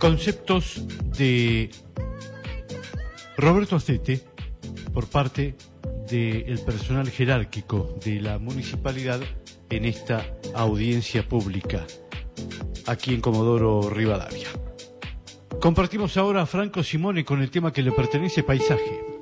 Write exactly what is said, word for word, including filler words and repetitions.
conceptos de Roberto Astete por parte del personal jerárquico de la municipalidad en esta audiencia pública aquí en Comodoro Rivadavia. Compartimos ahora a Franco Simone con el tema que le pertenece, Paisaje.